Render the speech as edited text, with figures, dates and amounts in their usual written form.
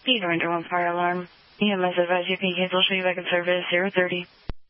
Peter under 1 fire alarm. EMS advise you can cancel, show you back in service 030.